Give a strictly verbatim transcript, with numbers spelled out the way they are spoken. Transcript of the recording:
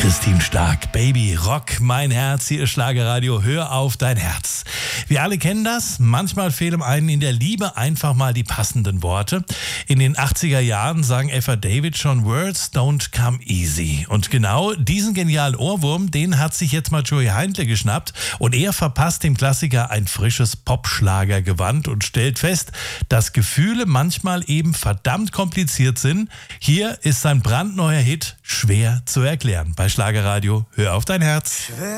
Christine Stark, Baby, Rock, mein Herz, hier ist Schlagerradio, hör auf dein Herz. Wir alle kennen das, manchmal fehlen einem in der Liebe einfach mal die passenden Worte. In den achtziger Jahren sang Eva David schon Words don't come easy. Und genau diesen genialen Ohrwurm, den hat sich jetzt mal Joey Heindle geschnappt und er verpasst dem Klassiker ein frisches Popschlagergewand und stellt fest, dass Gefühle manchmal eben verdammt kompliziert sind. Hier ist sein brandneuer Hit schwer zu erklären. Bei Schlagerradio, hör auf dein Herz.